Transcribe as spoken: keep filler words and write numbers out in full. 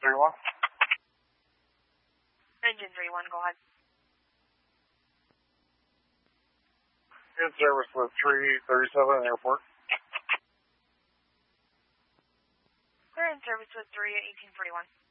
three one. Engine three one, go ahead. In service with three thirty-seven airport. We're in service with three eighteen forty-one.